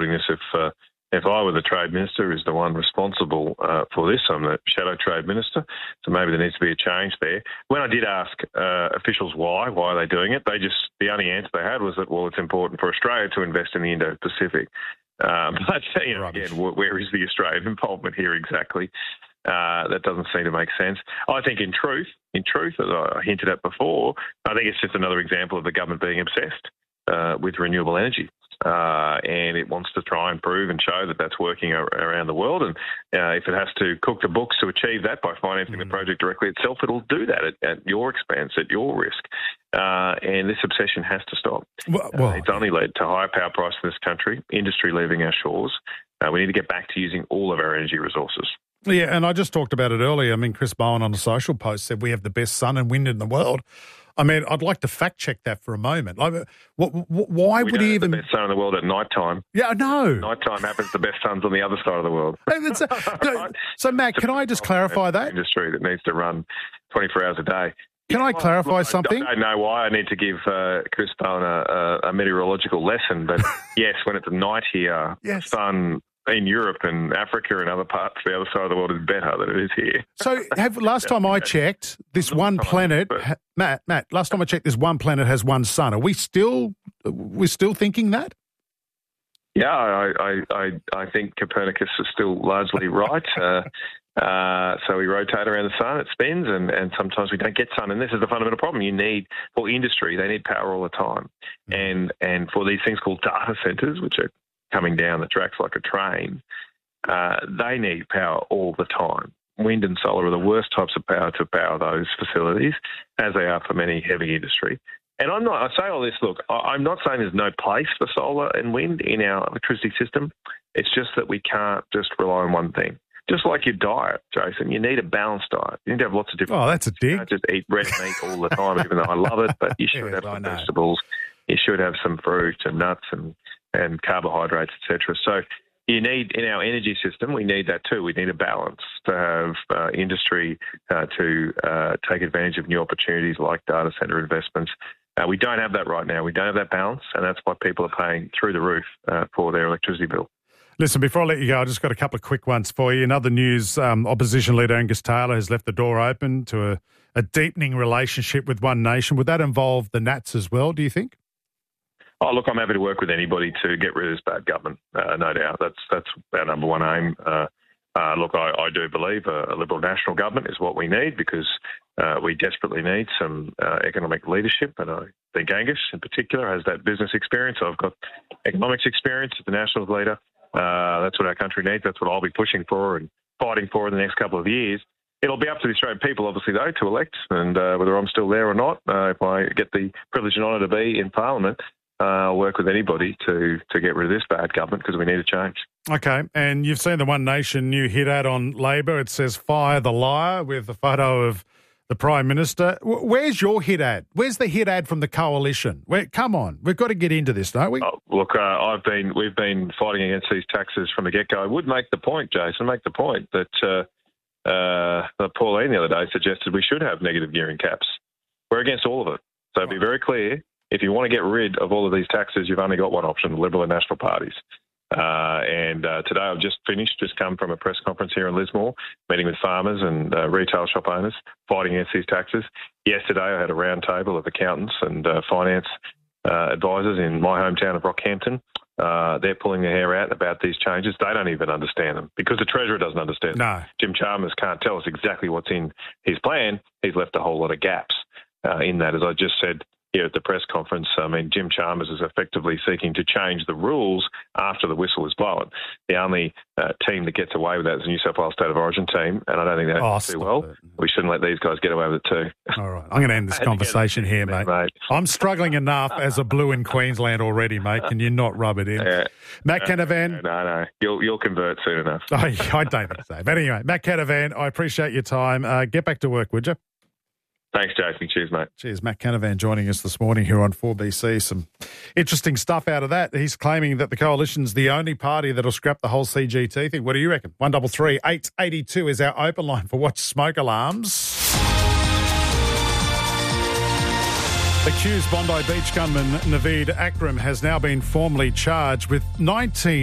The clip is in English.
holding this if I were the Trade Minister, is the one responsible for this. I'm the Shadow Trade Minister, so maybe there needs to be a change there. When I did ask officials why are they doing it, the only answer they had was that, well, it's important for Australia to invest in the Indo-Pacific. But again, where is the Australian involvement here exactly? That doesn't seem to make sense. I think in truth, as I hinted at before, I think it's just another example of the government being obsessed with renewable energy. And it wants to try and prove and show that that's working around the world. And if it has to cook the books to achieve that by financing the project directly itself, it'll do that at your expense, at your risk. And this obsession has to stop. It's only led to higher power prices in this country, industry leaving our shores. We need to get back to using all of our energy resources. Yeah, and I just talked about it earlier. I mean, Chris Bowen on the social post said we have the best sun and wind in the world. I mean, I'd like to fact check that for a moment. Why would he even? The best sun in the world at night time. Yeah, I know. Night time happens. The best sun's on the other side of the world. So, Matt, can I just clarify that? Industry that needs to run 24 hours a day. Can I clarify something? I don't know why I need to give Chris Bowen a meteorological lesson, but yes, when it's night here, the sun in Europe and Africa and other parts of the other side of the world is better than it is here. So last time I checked, this one planet, Matt, last time I checked, this one planet has one sun. Are we still thinking that? Yeah, I think Copernicus is still largely right. So we rotate around the sun, it spins, and sometimes we don't get sun. And this is the fundamental problem. For industry, they need power all the time. And for these things called data centres, which are coming down the tracks like a train, they need power all the time. Wind and solar are the worst types of power to power those facilities, as they are for many heavy industry. And I say all this, look, I'm not saying there's no place for solar and wind in our electricity system. It's just that we can't just rely on one thing. Just like your diet, Jason, you need a balanced diet. You need to have lots of different. Oh, that's a dig. You can't just eat red meat all the time, even though I love it. But you should have some vegetables. You should have some fruit and nuts and carbohydrates, etc. So you need, in our energy system, we need that too. We need a balance to have industry to take advantage of new opportunities like data centre investments. We don't have that right now. We don't have that balance, and that's why people are paying through the roof for their electricity bill. Listen, before I let you go, I've just got a couple of quick ones for you. In other news, opposition leader Angus Taylor has left the door open to a deepening relationship with One Nation. Would that involve the Nats as well, do you think? Oh, look, I'm happy to work with anybody to get rid of this bad government, no doubt. That's our number one aim. Look, I do believe a Liberal national government is what we need, because we desperately need some economic leadership, and I think Angus in particular has that business experience. I've got economics experience as the Nationals leader. That's what our country needs. That's what I'll be pushing for and fighting for in the next couple of years. It'll be up to the Australian people, obviously, though, to elect, and whether I'm still there or not, if I get the privilege and honour to be in Parliament, I'll work with anybody to get rid of this bad government, because we need a change. Okay, and you've seen the One Nation new hit ad on Labor. It says "Fire the Liar" with a photo of the Prime Minister. Where's your hit ad? Where's the hit ad from the Coalition? Come on, we've got to get into this, don't we? Oh, look, we've been fighting against these taxes from the get-go. I would make the point, Jason, that Pauline the other day suggested we should have negative gearing caps. We're against all of it. So be very clear. If you want to get rid of all of these taxes, you've only got one option: the Liberal and National parties. Today I've just come from a press conference here in Lismore, meeting with farmers and retail shop owners fighting against these taxes. Yesterday I had a round table of accountants and finance advisors in my hometown of Rockhampton. They're pulling their hair out about these changes. They don't even understand them, because the Treasurer doesn't understand them. Jim Chalmers can't tell us exactly what's in his plan. He's left a whole lot of gaps in that, as I just said here at the press conference. I mean, Jim Chalmers is effectively seeking to change the rules after the whistle is blown. The only team that gets away with that is the New South Wales State of Origin team, and I don't think they do well. We shouldn't let these guys get away with it too. All right, I'm going to end this conversation here, mate. I'm struggling enough as a blue in Queensland already, mate. Can you not rub it in? Matt Canavan. No. You'll convert soon enough. I don't think so. But anyway, Matt Canavan, I appreciate your time. Get back to work, would you? Thanks, Jason. Cheers, mate. Cheers. Matt Canavan joining us this morning here on 4BC. Some interesting stuff out of that. He's claiming that the Coalition's the only party that'll scrap the whole CGT thing. What do you reckon? 133 882 is our open line for Watch Smoke Alarms. Accused Bondi Beach gunman Naveed Akram has now been formally charged with 19